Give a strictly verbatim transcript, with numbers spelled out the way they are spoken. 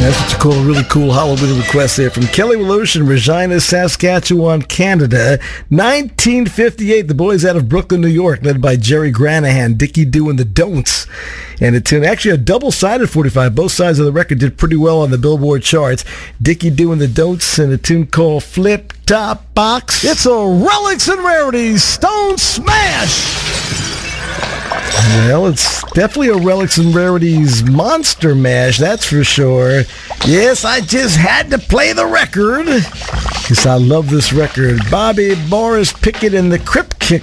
That's what you call a really cool Halloween request there from Kelly Wolosh in Regina, Saskatchewan, Canada. nineteen fifty-eight, the boys out of Brooklyn, New York, led by Jerry Granahan, Dickie Doing the Don'ts. And a tune, actually a double-sided forty-five. Both sides of the record did pretty well on the Billboard charts. Dickie Doing the Don'ts and a tune called Flip Top Box. It's a Relics and Rarities Stone Smash! Well, it's definitely a Relics and Rarities monster mash, that's for sure. Yes, I just had to play the record because I love this record. Bobby Boris Pickett and the Crip Kick